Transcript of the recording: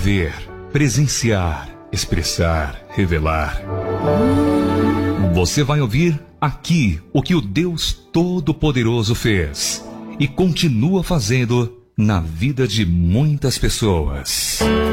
ver, presenciar, expressar, revelar. Você vai ouvir aqui o que o Deus Todo-Poderoso fez e continua fazendo na vida de muitas pessoas.